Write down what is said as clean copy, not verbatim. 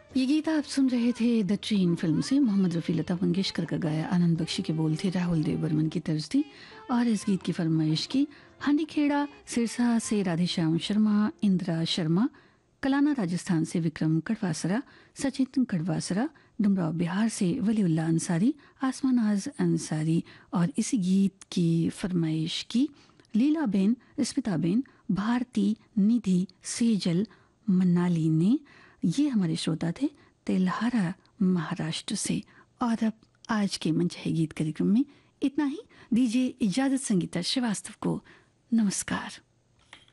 ये गीत आप सुन रहे थे द ट्रेन फिल्म से। मोहम्मद रफ़ी लता मंगेशकर का गाया, आनंद बख्शी के बोल थे, राहुल देव बर्मन की तर्ज थी। और इस गीत की फरमाइश की हंडीखेड़ा सिरसा से राधेश्याम शर्मा, इंदिरा शर्मा, कलाना राजस्थान से विक्रम कड़वासरा, सचिन कड़वासरा, डुमराव बिहार से वलीउल्लाह अंसारी, आसमानाज अंसारी। और इसी गीत की फरमाइश की लीला बेन, स्मिता बेन, भारती, निधि, सेजल, मनाली ने। ये हमारे श्रोता थे तेल्हारा महाराष्ट्र से। और अब आज के मंच है गीत कार्यक्रम में इतना ही। दीजिए इजाजत संगीता श्रीवास्तव को। नमस्कार।